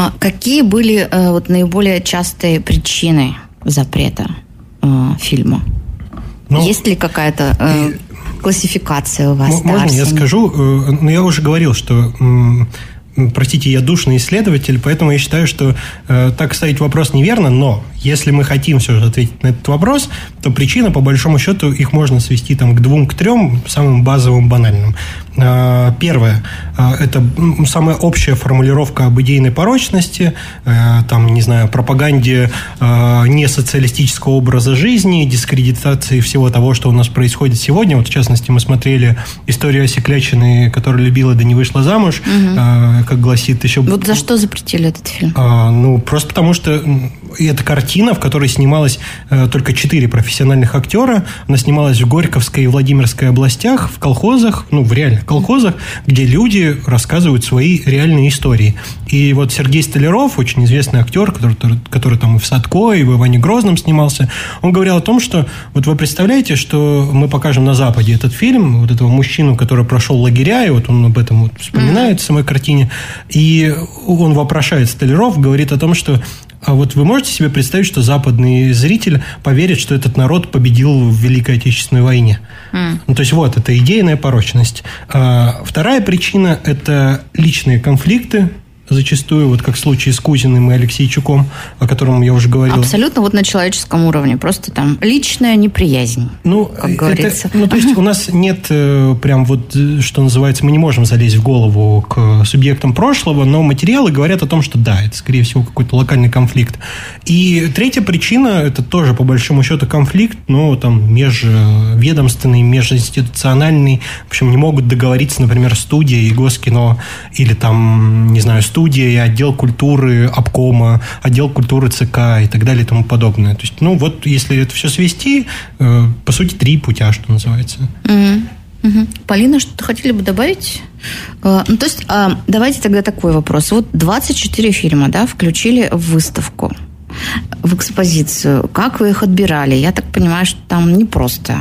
Какие были наиболее частые причины запрета фильма? Есть ли какая-то классификация у вас? Можно я скажу? Я уже говорил, что... Простите, я душный исследователь, поэтому я считаю, что так ставить вопрос неверно, но если мы хотим все же ответить на этот вопрос, то причина, по большому счету, их можно свести к 2-3, самым базовым, банальным. Первое, это самая общая формулировка об идейной порочности, пропаганде несоциалистического образа жизни, дискредитации всего того, что у нас происходит сегодня. В частности, мы смотрели историю Осеклячиной, которая любила, да не вышла замуж, как гласит еще... За что запретили этот фильм? Просто потому, что это картина, в которой снималось только 4 профессиональных актера. Она снималась в Горьковской и Владимирской областях, в колхозах, в реальных колхозах, где люди рассказывают свои реальные истории. И Сергей Столяров, очень известный актер, который там и в «Садко», и в «Иване Грозном» снимался, он говорил о том, что вы представляете, что мы покажем на Западе этот фильм, этого мужчину, который прошел лагеря, и он об этом вспоминает в самой картине, и он вопрошает Столяров, говорит о том, что вы можете себе представить, что западный зритель поверит, что этот народ победил в Великой Отечественной войне? Это идейная порочность. Вторая причина – это личные конфликты, зачастую, как в случае с Кузиным и Алексейчуком, о котором я уже говорил. Абсолютно на человеческом уровне, просто там личная неприязнь, как говорится. То есть у нас нет что называется, мы не можем залезть в голову к субъектам прошлого, но материалы говорят о том, что да, это, скорее всего, какой-то локальный конфликт. И третья причина, это тоже, по большому счету, конфликт, межведомственный, межинституциональный. В общем, не могут договориться, например, студия и Госкино, или студия и отдел культуры обкома, отдел культуры ЦК и так далее и тому подобное. То есть, если это все свести, по сути, 3 путя, что называется. Полина, что-то хотели бы добавить? Давайте тогда такой вопрос. 24 фильма, включили в выставку, в экспозицию. Как вы их отбирали? Я так понимаю, что там не просто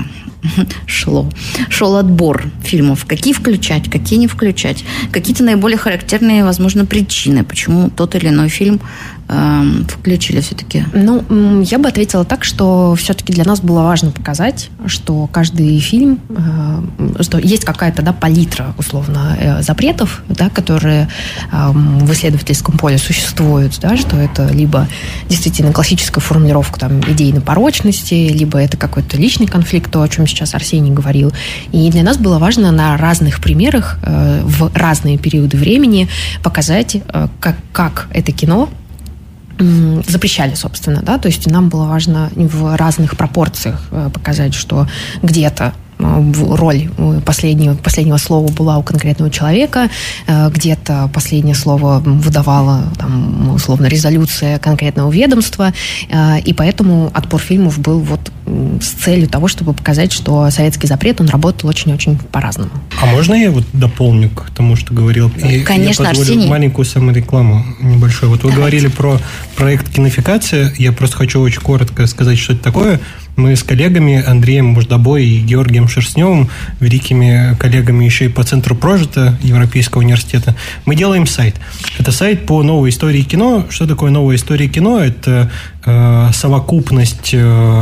шел отбор фильмов. Какие включать, какие не включать? Какие-то наиболее характерные, возможно, причины, почему тот или иной фильм включили все-таки? Я бы ответила так, что все-таки для нас было важно показать, что каждый фильм, что есть какая-то палитра, условно, запретов, которые в исследовательском поле существуют, что это либо действительно классическая формулировка идейной порочности, либо это какой-то личный конфликт, то, о чем сейчас Арсений говорил. И для нас было важно на разных примерах в разные периоды времени показать, как это кино запрещали, собственно, то есть нам было важно в разных пропорциях показать, что где-то роль последнего слова была у конкретного человека, где-то последнее слово выдавала, условно, резолюция конкретного ведомства, и поэтому отбор фильмов был с целью того, чтобы показать, что советский запрет, он работал очень-очень по-разному. А можно я дополню к тому, что говорил? Конечно, я позволю Арсений. Маленькую саморекламу небольшую. Вы говорили про проект «Кинофикация». Я просто хочу очень коротко сказать, что это такое. Мы с коллегами Андреем Муждобой и Георгием Шерстневым, великими коллегами еще и по Центру Прожито Европейского университета, мы делаем сайт. Это сайт по новой истории кино. Что такое новая история кино? Это совокупность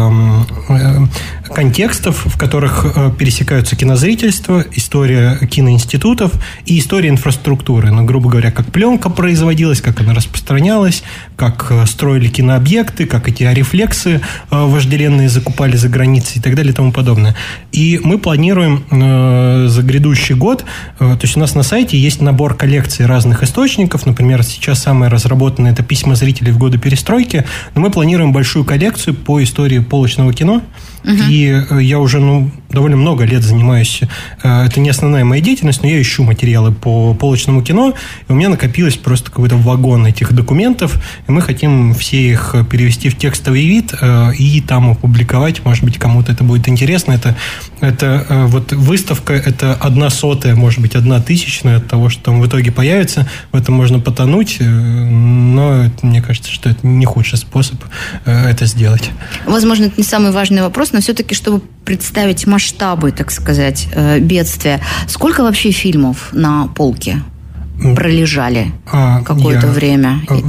контекстов, в которых пересекаются кинозрительство, история киноинститутов и история инфраструктуры. Грубо говоря, как пленка производилась, как она распространялась, как строили кинообъекты, как эти арифлексы вожделенные закупали за границей и так далее и тому подобное. И мы планируем за грядущий год, то есть у нас на сайте есть набор коллекций разных источников, например, сейчас самое разработанное – это письма зрителей в годы перестройки, но мы планируем большую коллекцию по истории полочного кино, и я уже довольно много лет занимаюсь, это не основная моя деятельность, но я ищу материалы по полочному кино, и у меня накопилось просто какой-то вагон этих документов, и мы хотим все их перевести в текстовый вид и там опубликовать, может быть, кому-то это будет интересно. Это выставка, это 1/100, может быть, 1/1000 от того, что там в итоге появится, в этом можно потонуть, но мне кажется, что это не худший способ это сделать. Возможно, это не самый важный вопрос, но все-таки, чтобы представить масштабы, так сказать, бедствия, сколько вообще фильмов на полке пролежали какое-то время?